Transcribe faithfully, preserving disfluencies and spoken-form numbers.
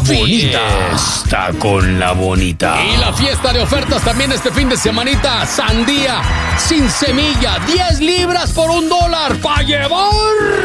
bonita. Fiesta con la bonita. Y la fiesta de ofertas también este fin de semanita. Sandía sin semilla, diez libras por un dólar. ¡Pa' llevar!